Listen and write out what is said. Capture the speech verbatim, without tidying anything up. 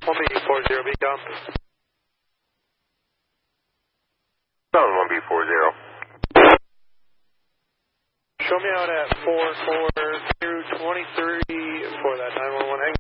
one B four zero Beacom. Solid one B four zero. Show me out at four four two twenty-three for that nine one one hang.